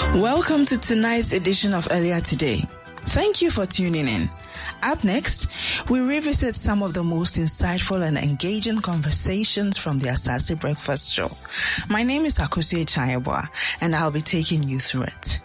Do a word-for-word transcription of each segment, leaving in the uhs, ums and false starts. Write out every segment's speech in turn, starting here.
Welcome to tonight's edition of Earlier Today. Thank you for tuning in. Up next, we revisit some of the most insightful and engaging conversations from the Asase Breakfast Show. My name is Akosua Chayeboa, and I'll be taking you through it.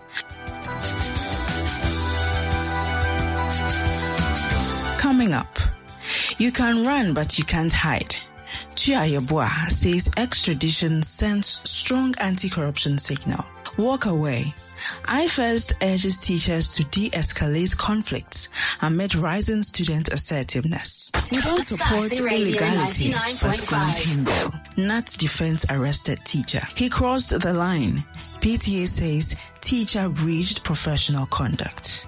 Coming up, you can run, but you can't hide. Tua Yeboah says extradition sends strong anti-corruption signal. Walk away. I First urges teachers to de-escalate conflicts amid rising student assertiveness. We don't support illegality, but quarantine bill. Nat defends arrested teacher. He crossed the line. P T A says teacher breached professional conduct.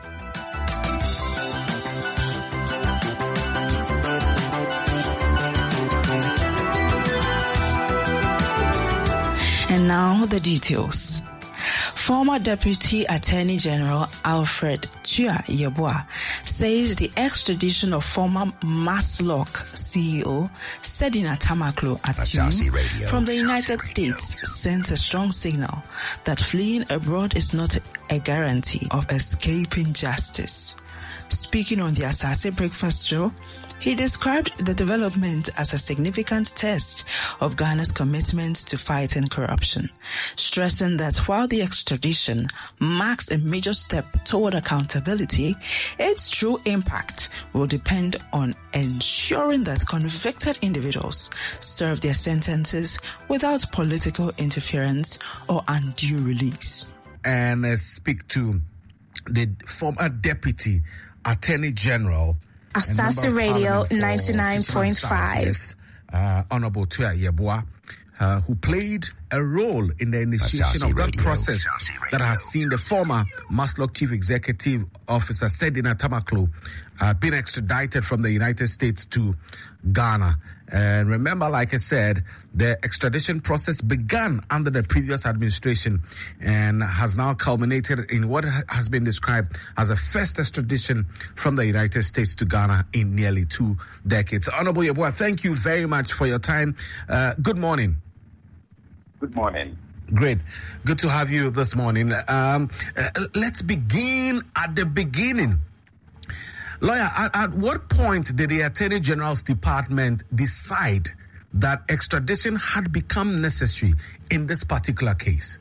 And now the details. Former Deputy Attorney General Alfred Tua Yeboah says the extradition of former Maslock C E O Sedina Tamaklo Atunu from the United States sends a strong signal that fleeing abroad is not a guarantee of escaping justice. Speaking on the Asase Breakfast Show, he described the development as a significant test of Ghana's commitment to fighting corruption, stressing that while the extradition marks a major step toward accountability, its true impact will depend on ensuring that convicted individuals serve their sentences without political interference or undue release. And uh, speak to the former Deputy Attorney General, Asase Radio ninety-nine point five. Uh, Honorable Tua Yeboah, uh, who played a role in the initiation Asase of that Radio. process that has seen the former Maslock Chief Executive Officer Sedina Tamaklo uh, being extradited from the United States to Ghana. And remember, like I said, the extradition process began under the previous administration and has now culminated in what has been described as a first extradition from the United States to Ghana in nearly two decades. Honorable Yeboah, thank you very much for your time. Uh, good morning. Good morning. Great. Good to have you this morning. Um, uh, let's begin at the beginning. Lawyer, at, at what point did the Attorney General's Department decide that extradition had become necessary in this particular case?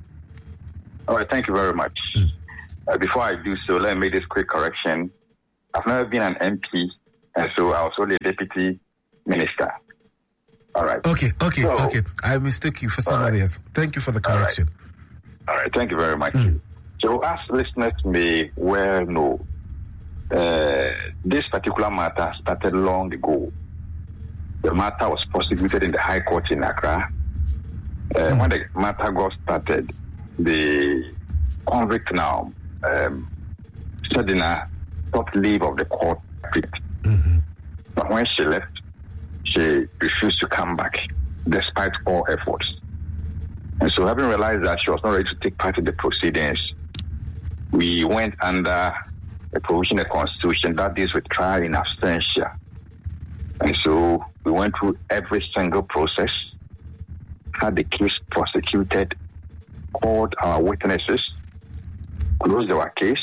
All right, thank you very much. Mm. Uh, before I do so, let me make this quick correction. I've never been an M P, and so I was only a deputy minister. All right. Okay, okay, so, okay. I mistake you for somebody right. else. Thank you for the correction. All right, all right thank you very much. Mm. So as listeners may well know, Uh, this particular matter started long ago. The matter was prosecuted in the High Court in Accra. Uh, mm-hmm. When the matter got started, the convict now, um, Sedina, took leave of the court. Mm-hmm. But when she left, she refused to come back, despite all efforts. And so, having realized that she was not ready to take part in the proceedings, we went under a provision of the Constitution that deals with trial in absentia. And so we went through every single process, had the case prosecuted, called our witnesses, closed our case.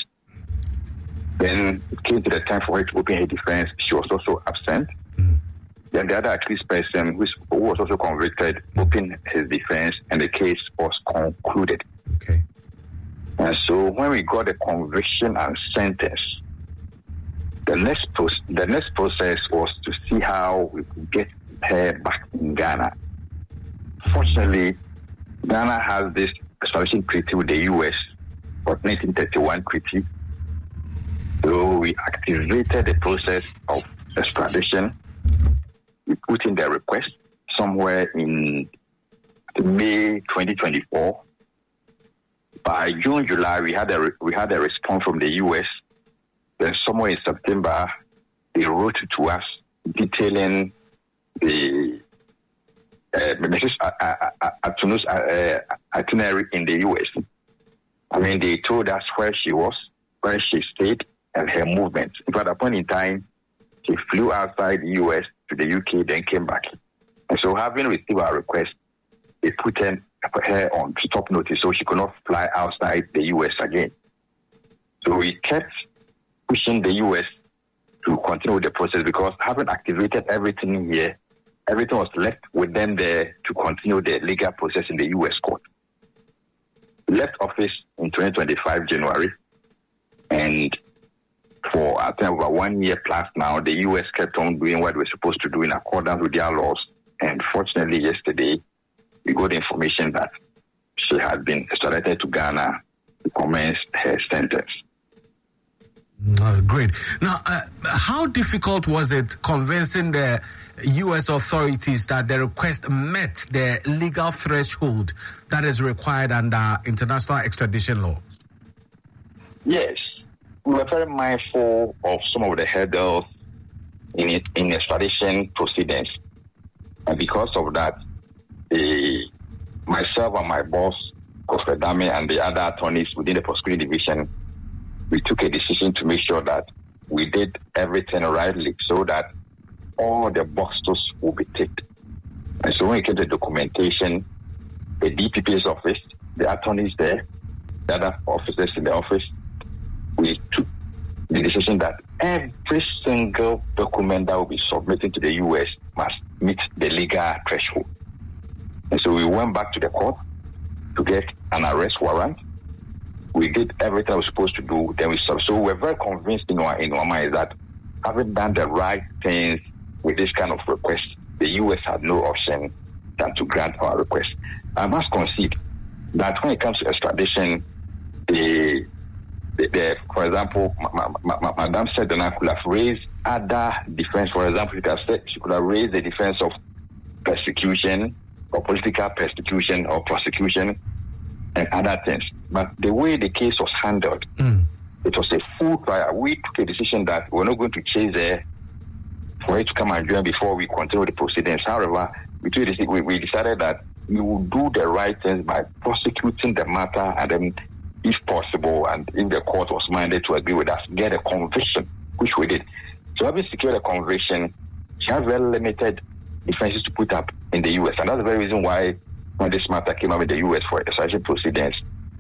Then it came to the time for her to open her defense. She was also absent. Mm. Then the other accused person, who was also convicted, opened his defense, and the case was concluded. Okay. And so when we got the conviction and sentence, the next pro- the next process was to see how we could get her back in Ghana. Fortunately, Ghana has this extradition treaty with the U S for nineteen thirty-one treaty. So we activated the process of extradition. We put in the request somewhere in May twenty twenty-four. By June, July, we had a re- we had a response from the U S. Then somewhere in September, they wrote to us detailing the uh, Missus Atunu's uh, itinerary in the U S. I mean, they told us where she was, where she stayed, and her movements. In fact, at a point in time, she flew outside the U S to the U K, then came back. And so, having received our request, they put in her on stop notice, so she could not fly outside the U S again. So we kept pushing the U S to continue with the process because having activated everything here, everything was left with them there to continue the legal process in the U S court. Left office in twenty twenty-five January, and for I think over one year plus now, the U S kept on doing what we're supposed to do in accordance with their laws. And fortunately, yesterday, we got information that she had been extradited to Ghana to commence her sentence. Oh, great. Now, uh, how difficult was it convincing the U S authorities that the request met the legal threshold that is required under international extradition law? Yes. We were very mindful of some of the hurdles in it, in extradition proceedings. And because of that, the, myself and my boss, Kofi Dame, and the other attorneys within the prosecuting division, we took a decision to make sure that we did everything rightly so that all the boxes will be ticked. And so when it came to documentation, the D P P's office, the attorneys there, the other officers in the office, we took the decision that every single document that will be submitted to the U S must meet the legal threshold. And so we went back to the court to get an arrest warrant. We did everything we were supposed to do. Then we sub. So we're very convinced in our in our mind that having done the right things with this kind of request, the U S had no option than to grant our request. I must concede that when it comes to extradition, the The, the, for example, Madame Sedona could have raised other defense. For example, she could have said she could have raised the defense of persecution or political persecution or prosecution and other things. But the way the case was handled, mm. it was a full trial. We took a decision that we're not going to chase her for her to come and join before we continue the proceedings. However, we, took a, we, we decided that we will do the right things by prosecuting the matter and then, if possible, and if the court was minded to agree with us, get a conviction, which we did. So having secured a conviction, she has very limited defenses to put up in the U S. And that's the very reason why when this matter came up in the U S for extradition proceedings,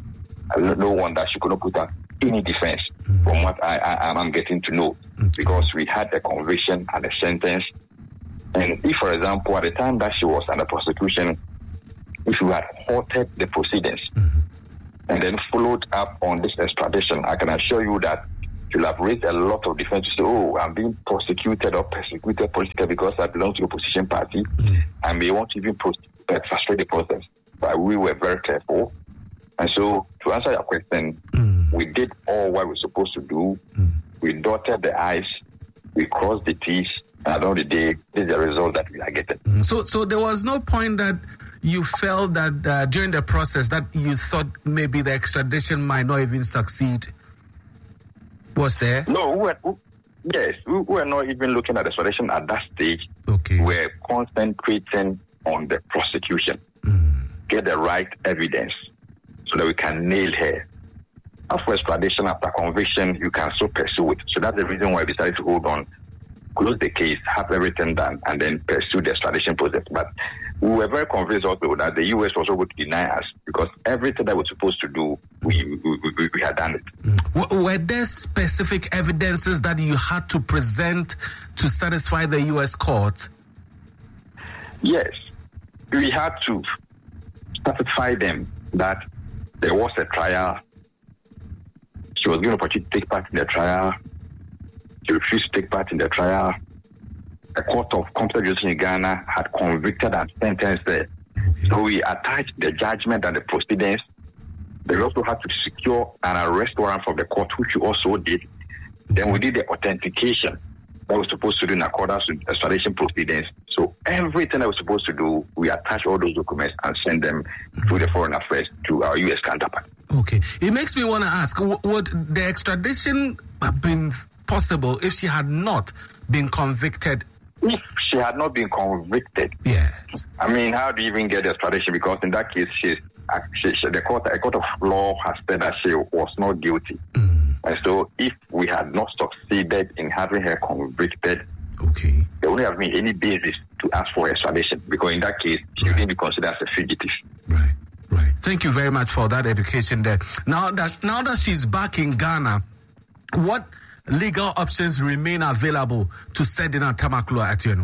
no wonder she could not put up any defense mm-hmm. from what I, I, I'm getting to know. Mm-hmm. Because we had a conviction and a sentence. And if, for example, at the time that she was under prosecution, if we had halted the proceedings, mm-hmm. and then followed up on this extradition, I can assure you that you'll have raised a lot of defense to say, oh, I'm being prosecuted or persecuted politically because I belong to the opposition party. Mm. I may want to even frustrate the process. But we were very careful. And so, to answer your question, mm. we did all what we were supposed to do. Mm. We dotted the I's, we crossed the T's, and at the end of the day, this is the result that we are getting. Mm. So, so there was no point that you felt that uh, during the process that you thought maybe the extradition might not even succeed? Was there? No, we were, we, yes, we were not even looking at the extradition at that stage. Okay. We were concentrating on the prosecution, mm. get the right evidence so that we can nail her. After extradition, after conviction, you can still pursue it. So that's the reason why we decided to hold on, close the case, have everything done, and then pursue the extradition process. But we were very convinced also that the U S was able to deny us because everything that we were supposed to do, we, we, we, we had done it. Mm. Were there specific evidences that you had to present to satisfy the U S court? Yes. We had to satisfy them that there was a trial. She was given an opportunity to take part in the trial. She refused to take part in the trial. A court of competent jurisdiction in Ghana had convicted and sentenced her. Okay. So we attached the judgment and the proceedings. They also had to secure an arrest warrant from the court, which we also did. Then we did the authentication that was supposed to do in accordance with extradition proceedings. So everything that was supposed to do, we attached all those documents and sent them mm-hmm. to the Foreign Affairs, to our U S counterpart. Okay. It makes me want to ask, would the extradition have been possible if she had not been convicted? If she had not been convicted, yes. I mean, how do you even get the extradition? Because in that case, she's, she, she, the court, a court of law has said that she was not guilty. Mm. And so if we had not succeeded in having her convicted, okay, there wouldn't have been any basis to ask for extradition, because in that case, she right. wouldn't be considered as a fugitive. Right. Right. Thank you very much for that education there. Now that now that she's back in Ghana, what legal options remain available to Sedina Tamakloe Atieno?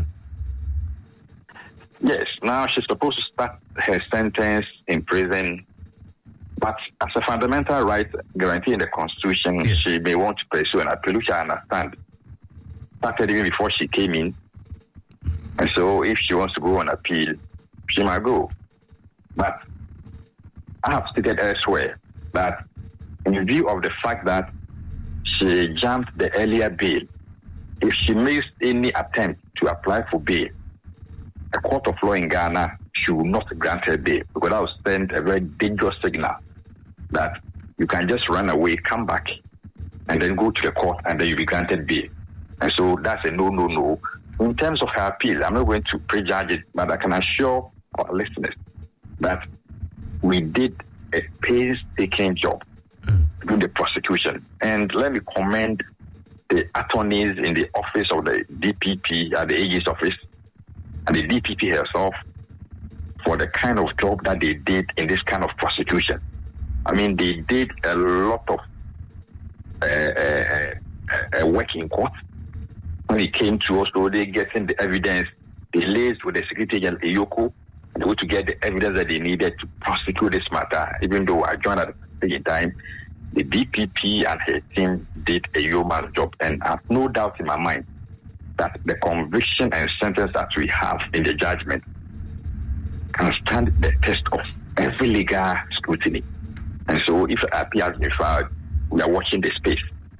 Yes, now she's supposed to start her sentence in prison, but as a fundamental right guaranteed in the Constitution, yeah. she may want to pursue an appeal, which I understand. Started even before she came in. And so if she wants to go on appeal, she might go. But I have stated elsewhere that in view of the fact that she jumped the earlier bail, if she makes any attempt to apply for bail, a court of law in Ghana should not grant her bail, because that will send a very dangerous signal that you can just run away, come back, and then go to the court, and then you'll be granted bail. And so that's a no, no, no. In terms of her appeal, I'm not going to prejudge it, but I can assure our listeners that we did a painstaking job doing the prosecution. And let me commend the attorneys in the office of the D P P at the A G's office and the D P P herself for the kind of job that they did in this kind of prosecution. I mean, they did a lot of uh, uh, uh, work in court. When it came to also they getting the evidence, they liaised with the Secretary General Eyoko, and they were to get the evidence that they needed to prosecute this matter. Even though I joined at the same time, the D P P and her team did a yeoman's job, and I have no doubt in my mind that the conviction and sentence that we have in the judgment can stand the test of every legal scrutiny. And so if an appeal has been filed, we are watching the space.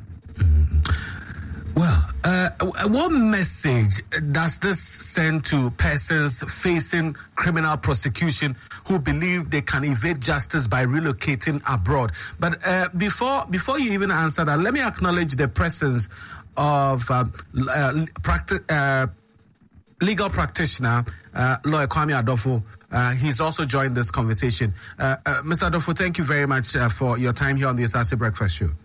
Well, uh, what message does this send to persons facing criminal prosecution who believe they can evade justice by relocating abroad? But uh, before before you even answer that, let me acknowledge the presence of uh, uh, practi- uh, legal practitioner, uh, lawyer Kwame Adofo. Uh, he's also joined this conversation. Uh, uh, Mister Adofo, thank you very much uh, for your time here on the Asase Breakfast Show.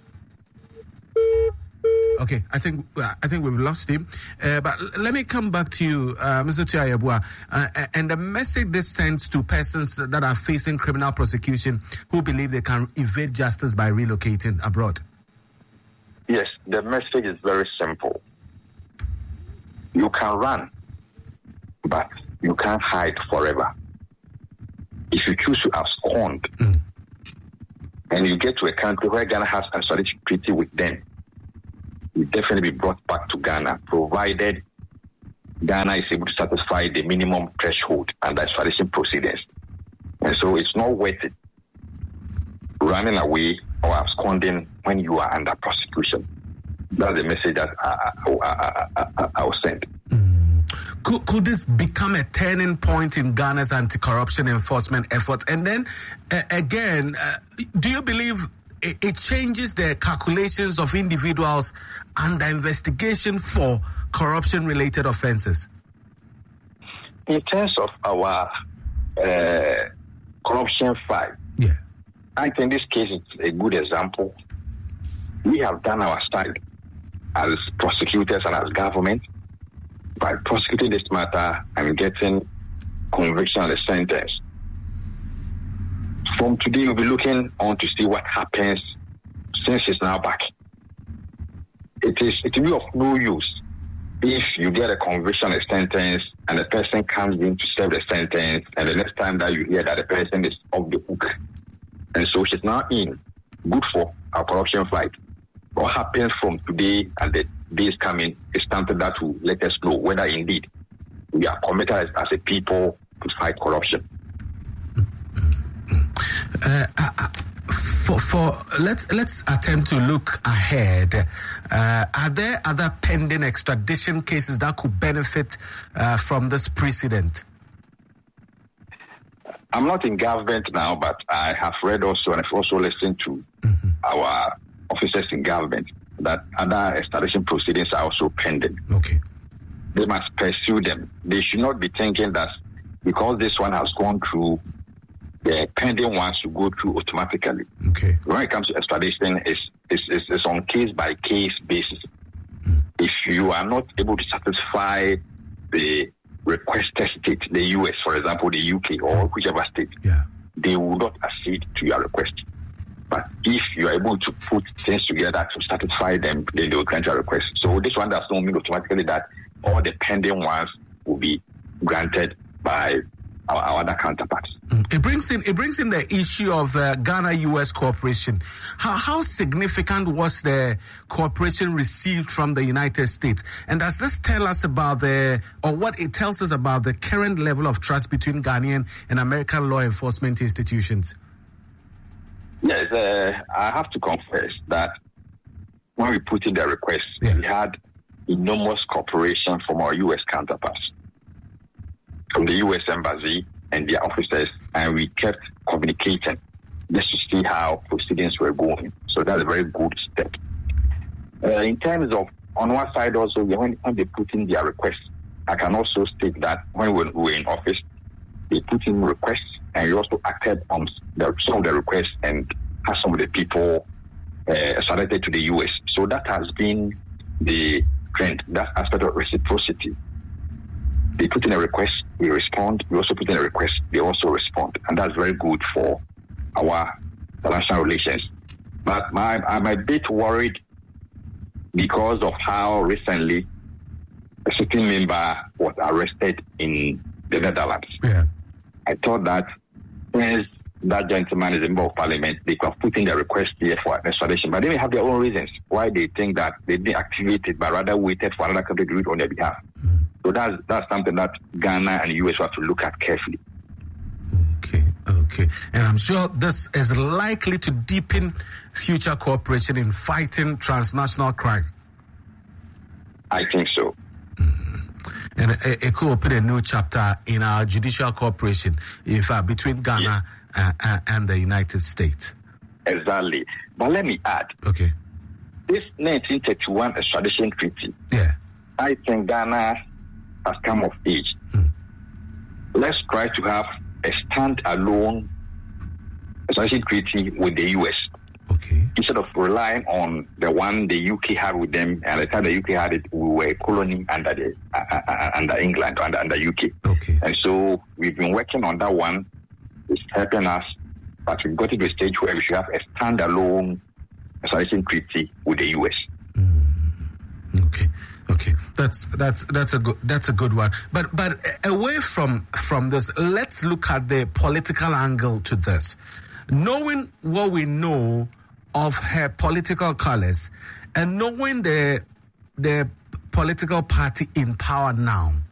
Okay, I think uh, I think we've lost him. Uh, but l- let me come back to you, uh, Mister Tuah Yeboah, uh, and the message this sends to persons that are facing criminal prosecution who believe they can evade justice by relocating abroad. Yes, the message is very simple. You can run, but you can't hide forever. If you choose to abscond, mm. and you get to a country where Ghana has a extradition treaty with them, will definitely be brought back to Ghana, provided Ghana is able to satisfy the minimum threshold and the extradition proceedings. And so it's not worth it running away or absconding when you are under prosecution. That's the message that I, I, I, I, I will send. Mm. Could, could this become a turning point in Ghana's anti-corruption enforcement efforts? And then, uh, again, uh, do you believe it, it changes the calculations of individuals under investigation for corruption-related offenses? In terms of our uh, corruption fight, yeah. I think this case is a good example. We have done our side as prosecutors and as government by prosecuting this matter and getting conviction and a sentence. From today, we'll be looking on to see what happens since it's now back. It is it will be of no use if you get a conviction, a sentence, and the person comes in to serve the sentence, and the next time that you hear that the person is off the hook. And so she's now in. Good for our corruption fight. What happens from today and the days coming is something that will let us know whether indeed we are committed as, as a people to fight corruption. Uh, uh, for, for let's let's attempt to look ahead. Uh, are there other pending extradition cases that could benefit uh, from this precedent? I'm not in government now, but I have read also and I've also listened to mm-hmm. our officers in government that other extradition proceedings are also pending. Okay. They must pursue them. They should not be thinking that because this one has gone through, the pending ones should go through automatically. Okay. When it comes to extradition, it's, it's, it's, it's on case-by-case basis. Mm. If you are not able to satisfy the requested state, the U S, for example, the U K, or whichever state, yeah. they will not accede to your request. But if you are able to put things together to satisfy them, then they will grant your request. So this one does not mean automatically that all the pending ones will be granted by our, our other counterparts. It brings in it brings in the issue of the Ghana U S cooperation. How how significant was the cooperation received from the United States? And does this tell us about the or what it tells us about the current level of trust between Ghanaian and American law enforcement institutions? Yes, uh, I have to confess that when we put in the request, yeah. we had enormous cooperation from our U S counterparts, from the U S Embassy and their officers, and we kept communicating just to see how proceedings were going. So that's a very good step. Uh, in terms of, on one side also, when, when they put in their requests, I can also state that when we were in office, they put in requests, and we also acted on the, some of the requests and had some of the people uh, extradited to the U S. So that has been the trend, that aspect of reciprocity. They put in a request, we respond. We also put in a request, they also respond. And that's very good for our international relations. But my, I'm a bit worried because of how recently a certain member was arrested in the Netherlands. Yeah. I thought that since that gentleman is a member of parliament, they could have put in their request here for extradition. But they may have their own reasons why they think that they didn't activate it, but rather waited for another country to do it on their behalf. Mm. So that's that's something that Ghana and the U S have to look at carefully. Okay, okay. And I'm sure this is likely to deepen future cooperation in fighting transnational crime. I think so. And it, it could open a new chapter in our judicial cooperation, in fact, between Ghana yeah. uh, uh, and the United States. Exactly. But let me add. Okay. This nineteen thirty-one extradition treaty, yeah. I think Ghana has come of age. Hmm. Let's try to have a stand-alone extradition treaty with the U S. Okay. Instead of relying on the one the U K had with them, and the time the U K had it, we were a colony under the uh, uh, under England, under under U K. Okay. And so we've been working on that one. It's helping us, but we've got to the stage where we should have a standalone extradition treaty with the U S. Mm. Okay. Okay. That's that's that's a good that's a good one. But but away from from this, let's look at the political angle to this. Knowing what we know of her political colors and knowing the the political party in power now,